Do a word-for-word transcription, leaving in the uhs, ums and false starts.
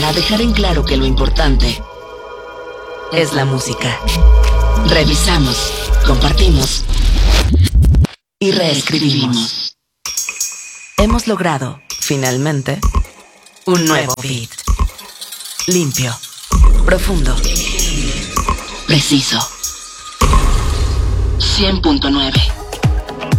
para dejar en claro que lo importante es la música. Revisamos, compartimos y reescribimos. Hemos logrado, finalmente, un nuevo beat. Limpio, profundo, preciso. cien punto nueve